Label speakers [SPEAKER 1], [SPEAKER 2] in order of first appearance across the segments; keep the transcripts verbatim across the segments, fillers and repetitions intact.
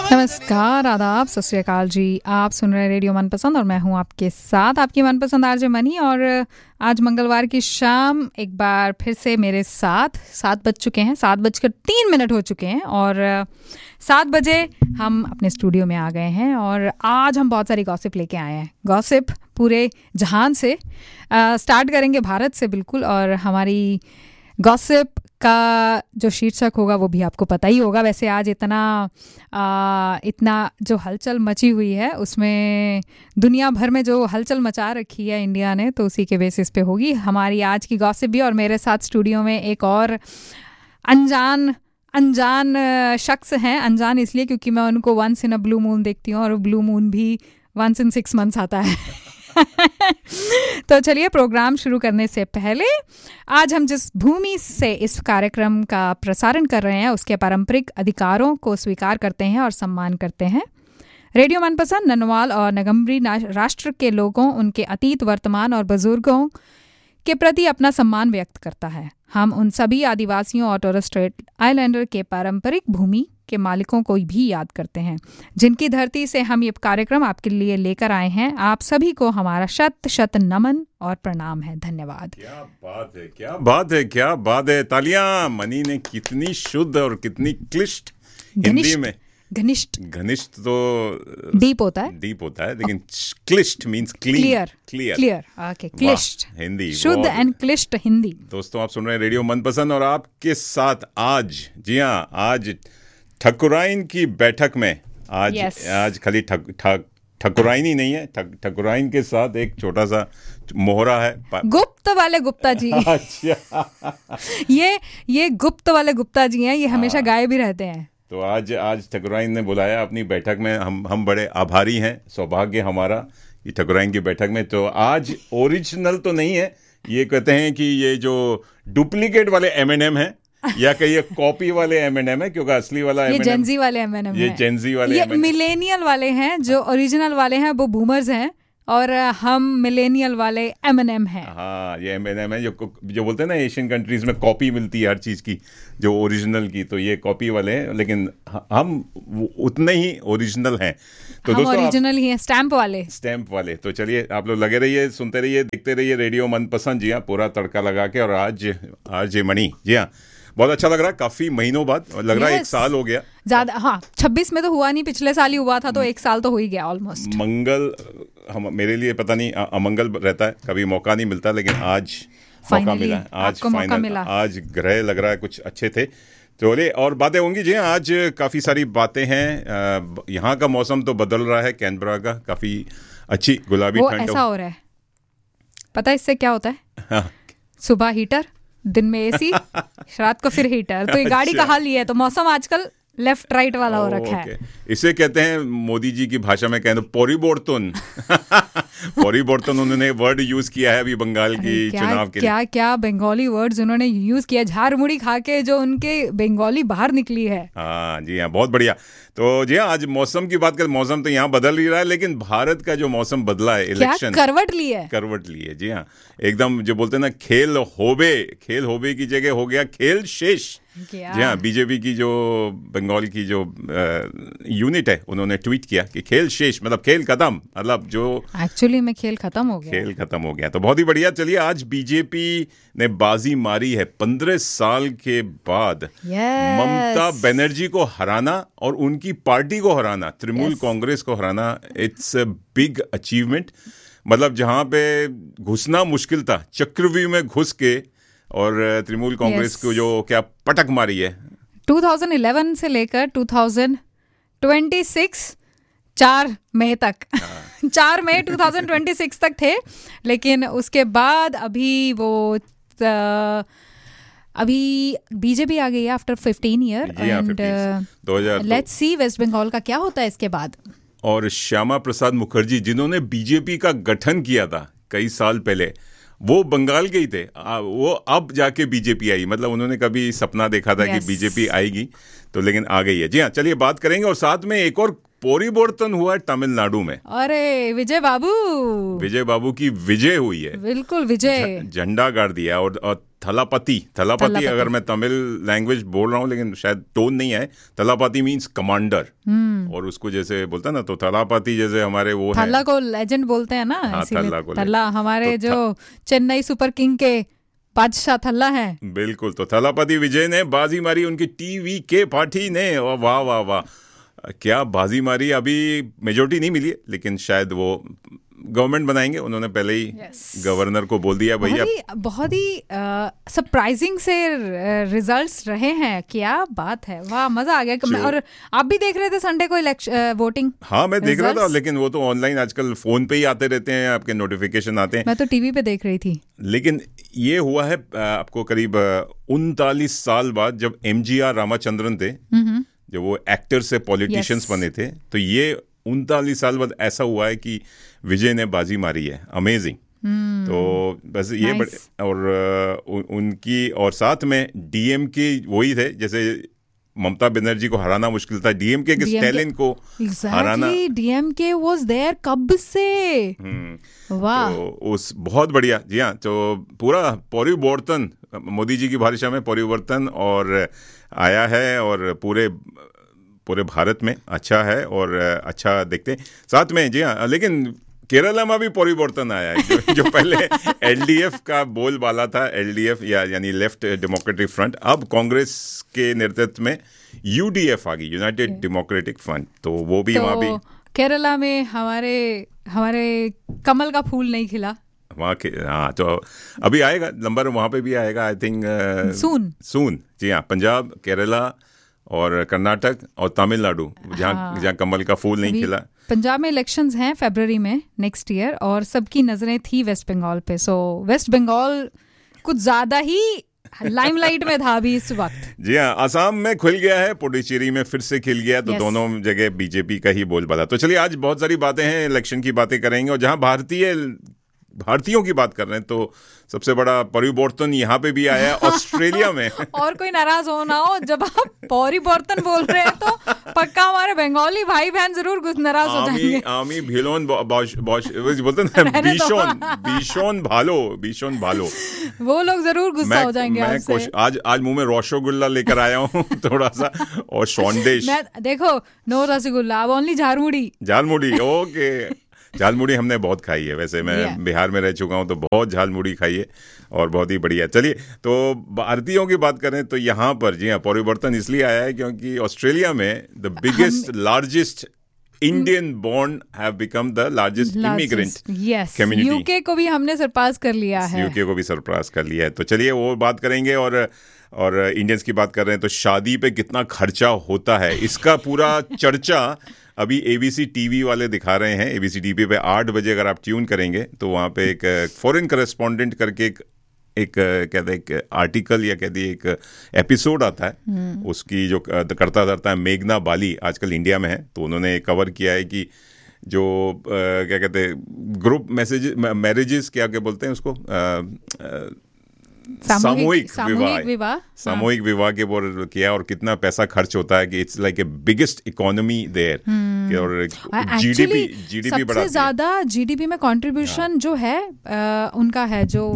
[SPEAKER 1] नमस्कार, आदाब, सत श्री अकाल जी। आप सुन रहे हैं रेडियो मनपसंद और मैं हूं आपके साथ आपकी मनपसंद आरजे मनी। और आज मंगलवार की शाम एक बार फिर से मेरे साथ सात बज चुके हैं, सात बजकर तीन मिनट हो चुके हैं और सात बजे हम अपने स्टूडियो में आ गए हैं और आज हम बहुत सारी गॉसिप लेके आए हैं। गॉसिप पूरे जहान से आ, स्टार्ट करेंगे भारत से बिल्कुल। और हमारी गॉसिप का जो शीर्षक होगा वो भी आपको पता ही होगा। वैसे आज इतना आ, इतना जो हलचल मची हुई है उसमें दुनिया भर में जो हलचल मचा रखी है इंडिया ने, तो उसी के बेसिस पे होगी हमारी आज की गॉसिप भी। और मेरे साथ स्टूडियो में एक और अनजान अनजान शख्स हैं। अनजान इसलिए क्योंकि मैं उनको once in a blue moon देखती हूँ और ब्लू मून भी वंस इन सिक्स मंथ्स आता है। तो चलिए, प्रोग्राम शुरू करने से पहले आज हम जिस भूमि से इस कार्यक्रम का प्रसारण कर रहे हैं उसके पारंपरिक अधिकारों को स्वीकार करते हैं और सम्मान करते हैं। रेडियो मनपसंद ननवाल और नगम्बरी राष्ट्र के लोगों, उनके अतीत, वर्तमान और बुजुर्गों के प्रति अपना सम्मान व्यक्त करता है। हम उन सभी आदिवासियों और टोरस स्ट्रेट आइलैंडर के पारंपरिक भूमि के मालिकों को भी याद करते हैं, जिनकी धरती से हम ये कार्यक्रम आपके लिए लेकर आए हैं। आप सभी को हमारा शत शत नमन और प्रणाम है। धन्यवाद।
[SPEAKER 2] क्या बात है, क्या बात है, क्या बात है। तालियां। मनी ने कितनी शुद्ध और कितनी क्लिष्ट हिंदी में।
[SPEAKER 1] घनिष्ठ
[SPEAKER 2] घनिष्ठ तो
[SPEAKER 1] डीप होता है,
[SPEAKER 2] डीप होता है, लेकिन क्लिष्ट means
[SPEAKER 1] clear
[SPEAKER 2] clear
[SPEAKER 1] clear okay. क्लिष्ट
[SPEAKER 2] हिंदी,
[SPEAKER 1] शुद्ध एंड क्लिष्ट हिंदी।
[SPEAKER 2] दोस्तों, आप सुन रहे हैं रेडियो मनपसंद और आपके साथ आज, जी हाँ, आज ठकुराइन की बैठक में आज yes. आज खाली ठक ठक ठकुराइन ही नहीं है, ठक ठकुराइन के साथ एक छोटा सा मोहरा है।
[SPEAKER 1] गुप्त वाले गुप्ता जी।
[SPEAKER 2] अच्छा।
[SPEAKER 1] ये ये गुप्त वाले गुप्ता जी हैं, ये हमेशा गायब ही रहते हैं।
[SPEAKER 2] तो आज आज ठकुराइन ने बुलाया अपनी बैठक में। हम हम बड़े आभारी हैं, सौभाग्य हमारा कि ठकुराइन की बैठक में। तो आज ओरिजिनल तो नहीं है, ये कहते हैं कि ये जो डुप्लीकेट वाले एम एन एम है या कहिए कॉपी वाले एम एन एम है, क्योंकि असली वाला
[SPEAKER 1] ये जेंजी वाले एम एन एम
[SPEAKER 2] ये जेंजी वाले
[SPEAKER 1] ये मिलेनियल वाले हैं। जो ओरिजिनल वाले हैं वो बूमर्स हैं और हम मिलेनियल वाले एम एन एम हैं।
[SPEAKER 2] हाँ, ये एम एन एम है जो जो बोलते हैं ना, एशियन कंट्रीज में कॉपी मिलती है हर चीज़ की, जो ओरिजिनल की। तो ये कॉपी वाले हैं, लेकिन हम उतने ही ओरिजिनल हैं। तो
[SPEAKER 1] हम ओरिजिनल ही हैं, स्टैंप वाले
[SPEAKER 2] स्टैंप वाले। तो चलिए, आप लोग लगे रहिए, सुनते रहिए, देखते रहिए रेडियो मनपसंद। जी हाँ, पूरा तड़का लगा के। और आज आज मणि, जी हाँ, बहुत अच्छा लग रहा है। काफी महीनों बाद लग रहा है, एक साल हो गया
[SPEAKER 1] ज्यादा। हाँ, छब्बीस में तो हुआ नहीं, पिछले साल ही हुआ था, तो एक साल तो हो ही गया ऑलमोस्ट।
[SPEAKER 2] मंगल हम मेरे लिए पता नहीं अमंगल रहता है, कभी मौका नहीं मिलता, लेकिन आज मौका मिला है। आज फाइनल, आज ग्रह लग रहा है कुछ अच्छे थे। चलिए, और बातें होंगी। जी आज काफ़ी सारी बातें हैं। यहाँ का मौसम तो बदल रहा है, कैनबरा का काफ़ी अच्छी गुलाबी ठंड
[SPEAKER 1] ऐसा हो रहा है। पता है इससे क्या होता है?
[SPEAKER 2] हाँ।
[SPEAKER 1] सुबह हीटर, दिन में एसी, रात को फिर हीटर। तो ये गाड़ी का हाल ये है। तो मौसम आजकल लेफ्ट राइट वाला हो रखा है।
[SPEAKER 2] इसे कहते हैं, मोदी जी की भाषा में कहते हैं, पोरिबोर्तन। पोरिबोर्तन उन्होंने वर्ड यूज किया है अभी बंगाल की चुनाव के लिए।
[SPEAKER 1] क्या क्या बंगाली वर्ड्स उन्होंने यूज किया, झाड़ मुड़ी खा के जो उनके बंगाली बाहर निकली है।
[SPEAKER 2] हाँ जी हाँ, बहुत बढ़िया। तो जी हाँ, आज मौसम की बात करें, मौसम तो यहाँ बदल ही रहा है, लेकिन भारत का जो मौसम बदला है, इलेक्शन
[SPEAKER 1] करवट ली है
[SPEAKER 2] करवट ली है। जी हाँ, एकदम जो बोलते हैं ना, खेल होबे खेल होबे की जगह हो गया खेल शेष। जी हाँ, बीजेपी की जो बंगाल की जो यूनिट है, उन्होंने ट्वीट किया कि खेल शेष मतलब खेल खत्म, मतलब जो
[SPEAKER 1] एक्चुअली में खेल खत्म हो गया
[SPEAKER 2] खेल खत्म हो गया। तो बहुत ही बढ़िया। चलिए, आज बीजेपी ने बाजी मारी है पंद्रह साल के बाद।
[SPEAKER 1] yes.
[SPEAKER 2] ममता बनर्जी को हराना और उनकी पार्टी को हराना, तृणमूल yes. कांग्रेस को हराना, इट्स अ बिग अचीवमेंट। मतलब जहां पे घुसना मुश्किल था, चक्रव्यूह में घुस के और तृणमूल कांग्रेस yes. को जो क्या पटक मारी है।
[SPEAKER 1] दो हज़ार ग्यारह से लेकर दो हज़ार छब्बीस, चार मई तक चार मई दो हज़ार छब्बीस तक थे। लेकिन उसके बाद अभी वो आ, अभी बीजेपी आ गई है after fifteen year. And let's see waste Bengal का क्या होता है इसके बाद।
[SPEAKER 2] और श्यामा प्रसाद मुखर्जी, जिन्होंने बीजेपी का गठन किया था कई साल पहले, वो बंगाल के ही थे। आ, वो अब जाके बीजेपी आई। मतलब उन्होंने कभी सपना देखा था yes. कि बीजेपी आएगी, तो लेकिन आ गई है। जी हाँ, चलिए बात करेंगे। और साथ में एक और परिवर्तन हुआ है तमिलनाडु में।
[SPEAKER 1] अरे विजय बाबू
[SPEAKER 2] विजय बाबू की विजय हुई है,
[SPEAKER 1] बिल्कुल विजय,
[SPEAKER 2] झंडा गाड़ दिया। और, और थलापति थलापति अगर मैं तमिल लैंग्वेज बोल रहा हूँ लेकिन शायद टोन नहीं है, थलापति मींस कमांडर। और उसको जैसे बोलता है ना, तो थलापति जैसे हमारे वो है,
[SPEAKER 1] थल्ला को लेजेंड बोलते हैं ना।
[SPEAKER 2] हाँ, थल्ला को
[SPEAKER 1] थल्ला हमारे तो जो चेन्नई सुपर किंग के बादशाह थल्ला है।
[SPEAKER 2] बिल्कुल, तो थलापति विजय ने बाजी मारी उनकी टीवी के पार्टी ने। वाह वाह वाह, क्या बाजी मारी। अभी मेजोरिटी नहीं मिली है लेकिन शायद वो गवर्नमेंट बनाएंगे। उन्होंने पहले ही yes. गवर्नर को बोल दिया भैया।
[SPEAKER 1] बहुत ही सरप्राइजिंग से रिजल्ट्स रहे हैं, क्या बात है, वाह मजा आ गया। और आप भी देख रहे थे संडे को इलेक्शन वोटिंग?
[SPEAKER 2] हाँ मैं देख रहा था, लेकिन वो तो ऑनलाइन आजकल फोन पे ही आते रहते हैं, आपके नोटिफिकेशन आते हैं।
[SPEAKER 1] मैं तो टीवी पे देख रही थी।
[SPEAKER 2] लेकिन ये हुआ है आपको करीब उनतालीस साल बाद, जब एम जी आर रामाचंद्रन थे, जब वो एक्टर से पॉलिटिशियंस बने थे, तो ये उनतालीस साल बाद ऐसा हुआ है कि विजय ने बाजी मारी है। अमेजिंग। hmm. तो बस ये nice. बड़े और उ, उनकी और साथ में डीएमके वही थे, जैसे ममता बनर्जी को हराना मुश्किल था, डीएमके के स्टैलिन को exactly, Hariana. DMK
[SPEAKER 1] was there कब से।
[SPEAKER 2] hmm. वाह, तो उस बहुत बढ़िया। जी हाँ, तो पूरा परिवर्तन, मोदी जी की भाषा में परिवर्तन और आया है और पूरे पूरे भारत में अच्छा है और अच्छा देखते साथ में। जी हाँ, लेकिन केरला में भी परिवर्तन आया है। जो, जो पहले एलडीएफ का बोलबाला था, एलडीएफ या यानी लेफ्ट डेमोक्रेटिक फ्रंट, अब कांग्रेस के नेतृत्व में यूडीएफ आ गई, यूनाइटेड डेमोक्रेटिक फ्रंट। तो वो भी तो वहाँ भी
[SPEAKER 1] केरला में हमारे हमारे कमल का फूल नहीं खिला
[SPEAKER 2] वहाँ के। हाँ, तो अभी आएगा नंबर, वहाँ पे भी आएगा आई थिंक
[SPEAKER 1] सून
[SPEAKER 2] सून। जी हाँ, पंजाब, केरला और कर्नाटक और तमिलनाडु, जहाँ हाँ। जहाँ कमल का फूल नहीं खिला।
[SPEAKER 1] पंजाब में इलेक्शंस हैं फरवरी में नेक्स्ट ईयर, और सबकी नजरें थी वेस्ट बंगाल पे। सो वेस्ट बंगाल कुछ ज्यादा ही लाइमलाइट में था अभी इस वक्त।
[SPEAKER 2] जी हाँ, असम में खुल गया है, पुडुचेरी में फिर से खिल गया, तो yes. दोनों जगह बीजेपी का ही बोलबाला। तो चलिए, आज बहुत सारी बातें हैं, इलेक्शन की बातें करेंगे, और जहाँ भारतीय भारतीयों की बात कर रहे हैं तो सबसे बड़ा परिवर्तन यहाँ पे भी आया है ऑस्ट्रेलिया में।
[SPEAKER 1] और कोई नाराज हो ना हो, जब आप परिवर्तन बोल रहे हैं तो पक्का हमारे बंगाली भाई बहन जरूर नाराज हो जाएंगे।
[SPEAKER 2] आमी भिलोन बोलते हैं, बीशोन बीशोन भालो बीशोन भालो
[SPEAKER 1] वो लोग जरूर गुस्सा हो जाएंगे।
[SPEAKER 2] मैं आज आज, आज मुंह में रसगुल्ला लेकर आया हूँ थोड़ा सा, और सौंदेश।
[SPEAKER 1] देखो, नो रसगुल्ला, अब ओनली झालमुड़ी।
[SPEAKER 2] झालमुड़ी, ओके। झालमुड़ी हमने बहुत खाई है, वैसे मैं yeah. बिहार में रह चुका हूँ तो बहुत झालमुड़ी खाई है और बहुत ही बढ़िया। चलिए, तो भारतीयों की बात करें तो यहाँ पर जी हाँ, परिवर्तन इसलिए आया है क्योंकि ऑस्ट्रेलिया में the biggest largest Indian born have become the largest immigrant community.
[SPEAKER 1] UK को भी हमने सरपास कर लिया है।
[SPEAKER 2] यूके को भी सरपास कर लिया है। तो चलिए वो बात करेंगे, और और इंडियंस की बात कर रहे हैं तो शादी पे कितना खर्चा होता है, इसका पूरा चर्चा अभी एबीसी टीवी वाले दिखा रहे हैं। एबीसी टीवी पे आठ बजे अगर आप ट्यून करेंगे तो वहाँ पे एक फॉरेन करेस्पॉन्डेंट करके एक एक कहते हैं एक आर्टिकल या कहते हैं एक एपिसोड आता है। उसकी जो करता करता है मेघना बाली, आजकल इंडिया में है, तो उन्होंने कवर किया है कि जो आ, क्या कहते हैं ग्रुप मैसेज मैरिजेस, क्या क्या बोलते हैं उसको, आ, आ, सामूहिक विवाह सामूहिक विवाह के बोल किया, और कितना पैसा खर्च होता है कि it's like a biggest economy there. और जीडीपी जीडीपी बड़ा,
[SPEAKER 1] सबसे ज्यादा जीडीपी में कंट्रीब्यूशन जो है आ, उनका है। जो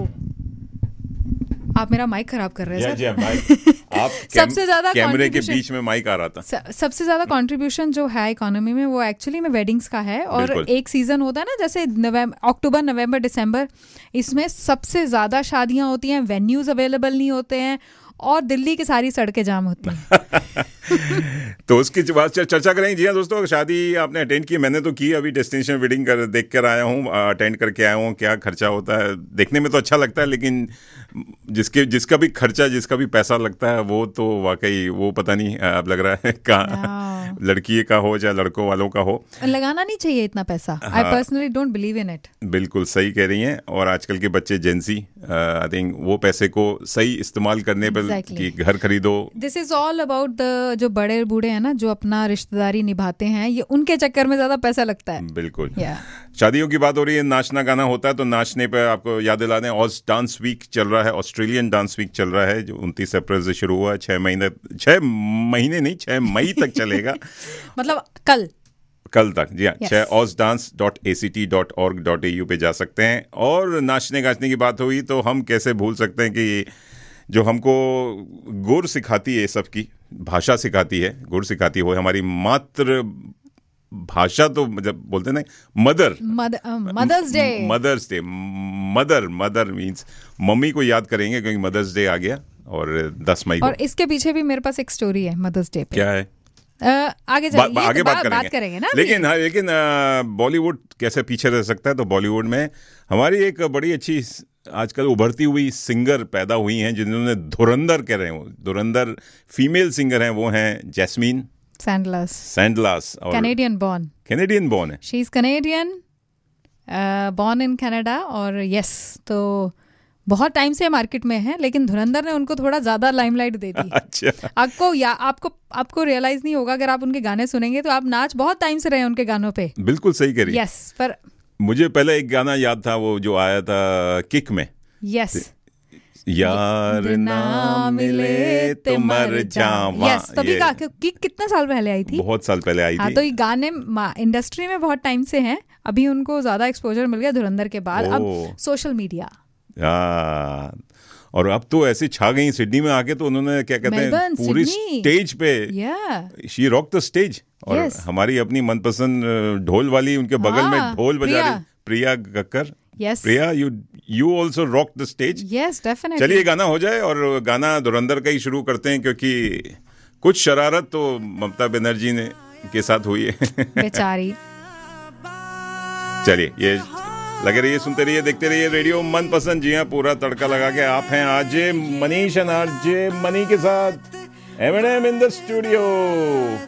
[SPEAKER 1] आप मेरा माइक खराब कर रहे हैं
[SPEAKER 2] सर। आप
[SPEAKER 1] सबसे ज्यादा
[SPEAKER 2] कैमरे के बीच में माइक आ रहा था।
[SPEAKER 1] सबसे ज्यादा कंट्रीब्यूशन जो है इकोनॉमी में वो एक्चुअली में वेडिंग्स का है। और एक सीजन होता है ना, जैसे अक्टूबर नवंबर दिसंबर, इसमें सबसे ज्यादा शादियां होती हैं, वेन्यूज अवेलेबल नहीं होते हैं, और दिल्ली की सारी सड़कें जाम होती हैं।
[SPEAKER 2] तो उसकी बात चर्चा करेंगे। जी हाँ दोस्तों, शादी आपने अटेंड की, मैंने तो की, अभी डेस्टिनेशन वेडिंग कर देख कर आया हूँ, अटेंड करके आया हूँ। क्या खर्चा होता है देखने में तो अच्छा लगता है, लेकिन जिसके जिसका भी खर्चा, जिसका भी पैसा लगता है, वो तो वाकई वो पता नहीं अब लग रहा है कहाँ, लड़की का हो या लड़कों वालों का हो, लगाना
[SPEAKER 1] नहीं चाहिए इतना पैसा। I personally don't believe in it.
[SPEAKER 2] बिल्कुल सही कह रही हैं। और आजकल के बच्चे जेंसी, आई थिंक वो पैसे को सही इस्तेमाल करने पर कि घर खरीदो।
[SPEAKER 1] This is all about the जो बड़े बूढ़े हैं ना, जो अपना रिश्तेदारी निभाते हैं, ये उनके चक्कर में ज्यादा पैसा लगता है।
[SPEAKER 2] बिल्कुल। yeah. शादियों की बात हो रही है, नाचना गाना होता है, तो नाचने पे आपको याद दिला दें, ऑज डांस वीक चल रहा है, ऑस्ट्रेलियन डांस वीक चल रहा है, जो उनतीस अप्रैल से शुरू हुआ है, छह महीने छह महीने नहीं छह मई तक चलेगा।
[SPEAKER 1] मतलब कल
[SPEAKER 2] कल तक, जी हाँ,
[SPEAKER 1] Yes.
[SPEAKER 2] छह ऑज dance dot A C T dot org dot A you पे जा सकते हैं। और नाचने गाचने की बात हुई तो हम कैसे भूल सकते हैं कि जो हमको गुर सिखाती है, सबकी भाषा सिखाती है, गुर सिखाती है, वो हमारी मातृ भाषा, तो जब बोलते ना mother,
[SPEAKER 1] mother's day,
[SPEAKER 2] mother's day, mother mother means mummy को याद करेंगे क्योंकि मदर्स डे आ गया और दस मई को।
[SPEAKER 1] और इसके पीछे भी मेरे पास एक स्टोरी है मदर्स डे पे।
[SPEAKER 2] क्या है?
[SPEAKER 1] Uh, आगे
[SPEAKER 2] बा,
[SPEAKER 1] बा,
[SPEAKER 2] आगे
[SPEAKER 1] बा,
[SPEAKER 2] बात करेंगे,
[SPEAKER 1] बात करेंगे ना।
[SPEAKER 2] लेकिन हाँ, लेकिन बॉलीवुड कैसे पीछे रह सकता है? तो बॉलीवुड में हमारी एक बड़ी अच्छी आजकल उभरती हुई सिंगर पैदा हुई हैं जिन्होंने धुरंधर कह रहे हैं, धुरंधर फीमेल सिंगर हैं, वो हैं जैस्मीन
[SPEAKER 1] सैंडलर्स।
[SPEAKER 2] सैंडलर्स और
[SPEAKER 1] कैनेडियन बॉर्न,
[SPEAKER 2] कैनेडियन बॉर्न है,
[SPEAKER 1] she is Canadian, born in Canada. और यस, तो बहुत टाइम से मार्केट में है, लेकिन धुरंधर ने उनको थोड़ा ज्यादा लाइमलाइट दे दी।
[SPEAKER 2] अच्छा।
[SPEAKER 1] आपको या आपको आपको रियलाइज नहीं होगा, अगर आप उनके गाने सुनेंगे तो आप नाच बहुत टाइम से रहे उनके गानों पे।
[SPEAKER 2] बिल्कुल सही कह रही है।
[SPEAKER 1] यस, पर
[SPEAKER 2] मुझे पहले एक गाना याद था, वो जो आया था किक में,
[SPEAKER 1] यस,
[SPEAKER 2] यार ना मिले तो मर जावा।
[SPEAKER 1] यस, तभी का किक कितने साल पहले आई थी?
[SPEAKER 2] बहुत साल पहले आई
[SPEAKER 1] हाँ,
[SPEAKER 2] थी।
[SPEAKER 1] तो ये गाने इंडस्ट्री में बहुत टाइम से हैं, अभी उनको ज्यादा एक्सपोजर मिल गया धुरंधर के बाद। अब सोशल मीडिया,
[SPEAKER 2] हाँ, और अब तो ऐसी छा गई सिडनी में आके, तो उन्होंने क्या कहते हैं पूरी स्टेज पे शी रॉक द स्टेज। और yes. हमारी अपनी मनपसंद ढोल वाली उनके बगल हाँ, में ढोल बजा रही प्रिया Kakkar.
[SPEAKER 1] yes.
[SPEAKER 2] Priya, you you also rock the stage.
[SPEAKER 1] yes, definitely.
[SPEAKER 2] चलिए गाना हो जाए, और गाना धुरंधर का ही शुरू करते हैं, क्योंकि कुछ शरारत तो ममता बनर्जी ने के साथ हुई है
[SPEAKER 1] बेचारी।
[SPEAKER 2] चलिए, ये लगे रहिए, सुनते रहिए, देखते रहिए रेडियो मनपसंद। जी हाँ, पूरा तड़का लगा के आप हैं RJ Manish and RJ money के साथ M and M in the studio.